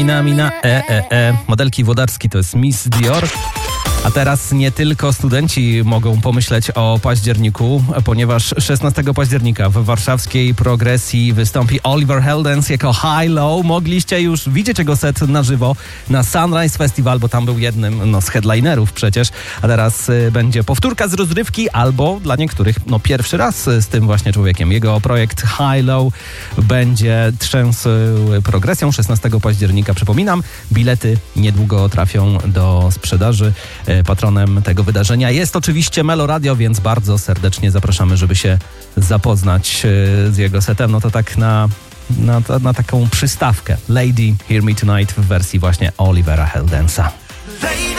Mina, modelki Włodarski to jest Miss Dior. A teraz nie tylko studenci mogą pomyśleć o październiku, ponieważ 16 października w warszawskiej Progresji wystąpi Oliver Heldens jako High Low. Mogliście już widzieć jego set na żywo na Sunrise Festival, bo tam był jednym z headlinerów przecież. A teraz będzie powtórka z rozrywki albo dla niektórych pierwszy raz z tym właśnie człowiekiem. Jego projekt High Low będzie trzęsł Progresją 16 października. Przypominam, bilety niedługo trafią do sprzedaży. Patronem tego wydarzenia jest oczywiście Melo Radio, więc bardzo serdecznie zapraszamy, żeby się zapoznać z jego setem. No to tak na taką przystawkę. Lady, Hear Me Tonight w wersji właśnie Olivera Heldensa.